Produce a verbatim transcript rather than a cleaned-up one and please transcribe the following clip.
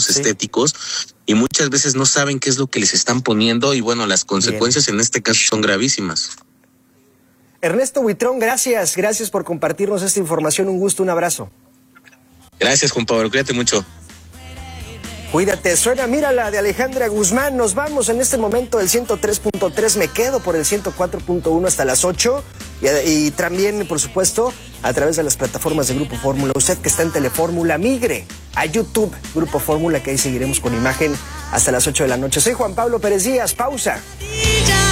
términos sí. estéticos, y muchas veces no saben qué es lo que les están poniendo, y bueno, las consecuencias Bien. en este caso son gravísimas. Ernesto Buitrón, gracias, gracias por compartirnos esta información, un gusto, un abrazo. Gracias, Juan Pablo, cuídate mucho. Cuídate, suena, mira la de Alejandra Guzmán, nos vamos en este momento del ciento tres punto tres, me quedo por el ciento cuatro punto uno hasta las ocho, y, y también, por supuesto, a través de las plataformas de Grupo Fórmula. Usted que está en Telefórmula, migre a YouTube, Grupo Fórmula, que ahí seguiremos con imagen hasta las ocho de la noche. Soy Juan Pablo Pérez Díaz, pausa.